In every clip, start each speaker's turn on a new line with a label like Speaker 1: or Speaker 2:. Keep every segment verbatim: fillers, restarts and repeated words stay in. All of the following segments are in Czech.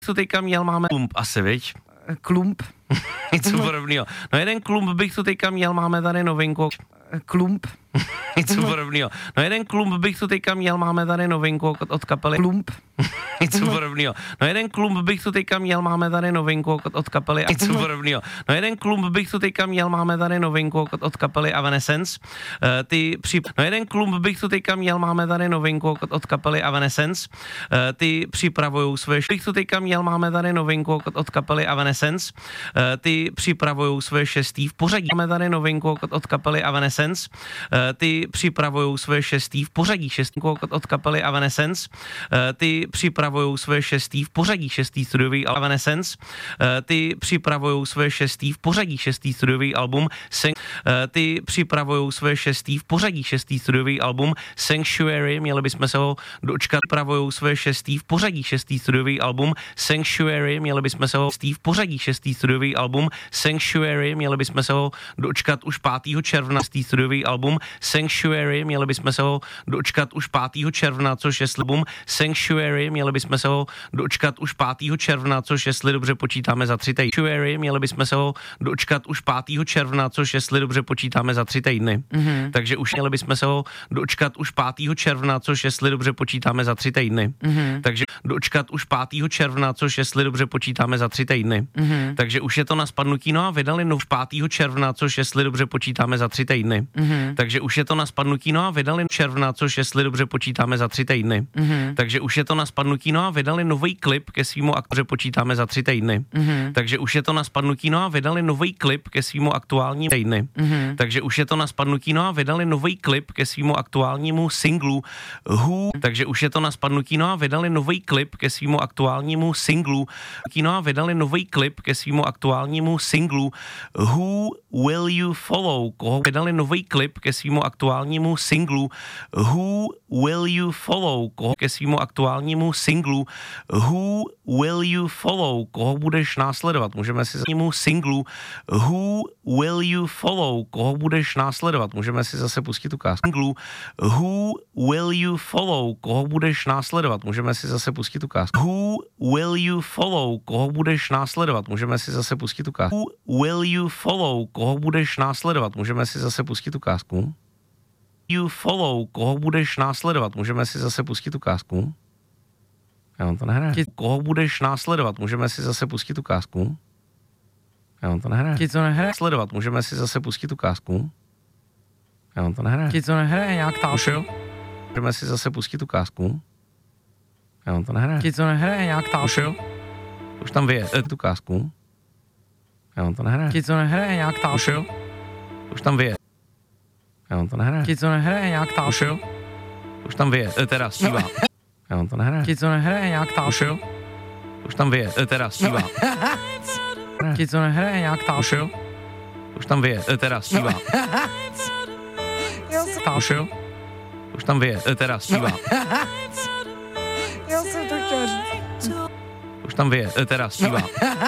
Speaker 1: Co teďka měl, máme klump asi, viď?
Speaker 2: Klump.
Speaker 1: Něco podobného. No jeden klump bych tu teďka měl, máme tady novinku.
Speaker 2: Klump.
Speaker 1: Něco podobného. No jeden klump bych tu teďka měl, máme tady novinku od, od kapely.
Speaker 2: Klump.
Speaker 1: Něco podobného. No jeden klump bych tu teďka měl, máme tady novinku od, od kapely. Něco podobného. No jeden klump bych tu teďka měl, máme tady novinku od, od kapely Evanescence. Uh, ty při... No jeden klump bych tu teďka měl, máme tady novinku od, od kapely Evanescence. Uh, ty připravujou své... Bych tu teďka měl, máme tady novinku od, od kapely Evanescence. Uh, ty připravujou své šestý v pořadí. Máme tady novinku od, od kapely Evanescence. Uh, ty připravujou své šestý v pořadí. Šestý od, od kapely Evanescence. Uh, ty připravujou své šestý v pořadí. Šestý studiový Evanescence. Uh, ty připravujou své šestý v pořadí. Šestý studiový album. San- uh, ty připravujou své šestý v pořadí. Šestý studiový album Sanctuary. Měli bychom se ho dočkat. Připravujou své šestý v pořadí. Šestý studiový album Sanctuary. Měli bychom se ho šestý v pořadí. Šestý studiový album Sanctuary. Měli bychom se ho dočkat už pátého června. Šestý studiový album Sanctuary. Měli bychom se ho dočkat už pátého června, což je album Sanctuary. Měli bychom se ho dočkat už pátého června, což jestli dobře počítáme za tři týdny. Sanctuary. Měli bychom se ho dočkat už pátého června, což jestli dobře počítáme za tři týdny. Mm-hmm. Takže už měli bychom se ho dočkat už pátého června, což jestli dobře počítáme za tři týdny. Mm-hmm. Takže dočkat už pátého června, což jestli dobře počítáme za tři týdny. Mm-hmm. Takže už je to na spadnutí, no a vydali nov pátého června, což jestli dobře počítáme za tři týdny. Mm-hmm. Takže už je to na spadnutí, no a vydali června, což jestli dobře počítáme za tři týdny. Mm-hmm. Takže už je to na spadnutí, no a vydali nový klip ke svýmu aktoře počítáme za tři týdny. Mm-hmm. Takže už je to na spadnutí, no a vydali nový klip ke svýmu aktuálnímu týdny. Mm-hmm. Takže už je to na spadnutí, no a vydali nový klip ke svýmu aktuálnímu singlu Who. Takže už je to na spadnutí, no a vydali nový klip ke svýmu aktuálnímu singlu. No a vydali nový klip ke svýmu aktuálnímu singlu Who Will You Follow. Koho vydali nový klip ke svýmu aktuálnímu singlu Who Will You Follow. Koho ke svýmu aktuálnímu singlu Who Will You Follow. Koho budeš následovat? Můžeme si zase singlu Who Will You Follow. Koho budeš následovat? Můžeme si zase pustit ukázku. Singlu Who Will You Follow. Koho budeš následovat? Můžeme si zase pustit ukázku. Who Will You Follow. Koho budeš následovat? Můžeme si zase pustit ukázku. Who Will You Follow. Koho budeš následovat? Můžeme si zase pustit ukázku. You Follow. Koho budeš následovat? Můžeme si zase pustit ukázku. Já vám to nehraje. Koho budeš následovat? Můžeme si zase pustit ukázku. Já vám to nehraje.
Speaker 2: Ti to nehraje?
Speaker 1: Sledovat, můžeme si zase pustit ukázku. Já vám to nehraje.
Speaker 2: Ti to nehraje nějak tam.
Speaker 1: Už jo? Můžeme si zase pustit ukázku. Já vám to nehraje.
Speaker 2: Ti to nehraje nějak tam.
Speaker 1: Už jo? Už tam vyje tu ukázku. Já vám to nehraje.
Speaker 2: Ti to nehraje nějak tam.
Speaker 1: Už jo? Už tam vyje. Já vám to nehraje.
Speaker 2: Ti to nehraje nějak tam.
Speaker 1: Už jo? Už tam vyje, teda zpívá. Já vám to nehraje.
Speaker 2: Ti to nehraje nějak tam.
Speaker 1: Už jo? Už tam vyje, teda zpívá.
Speaker 2: Ti to nehraje nějak tam.
Speaker 1: Už jo? Už tam vyje, teda zpívá. Už jo? Už tam vyje, teda zpívá.
Speaker 2: Já jsem to chtěl říct.
Speaker 1: Už tam vyje, teda zpívá.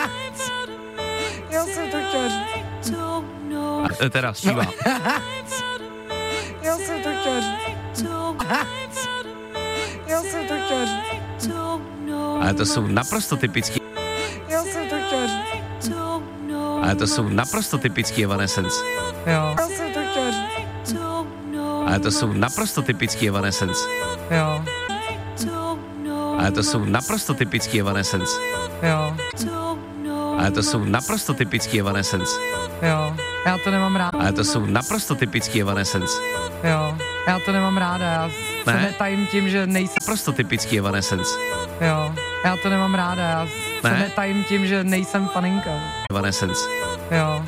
Speaker 2: Já jsem to chtěl říct.
Speaker 1: Teda zpívá.
Speaker 2: Já jsem to chtěl říct. Já jsem to chtěl říct.
Speaker 1: Ale to jsou naprosto typický.
Speaker 2: Já jsem to chtěl říct.
Speaker 1: Ale to jsou naprosto typický Evanescence.
Speaker 2: Jo. Já jsem to chtěl říct.
Speaker 1: Ale to jsou naprosto typický Evanescence.
Speaker 2: Jo.
Speaker 1: Ale to jsou naprosto typický Evanescence.
Speaker 2: Jo.
Speaker 1: Ale to jsou naprosto typický Evanescence.
Speaker 2: Jo. Já to nemám rád.
Speaker 1: Ale to jsou naprosto typický Evanescence.
Speaker 2: Jo. Já to nemám ráda. Já se
Speaker 1: Ne?
Speaker 2: netajím tím, že nejsem.
Speaker 1: Naprosto typický Evanescence.
Speaker 2: Jo. Já to nemám ráda. Já se
Speaker 1: Ne?
Speaker 2: netajím tím, že nejsem faninka.
Speaker 1: Evanescence.
Speaker 2: Jo.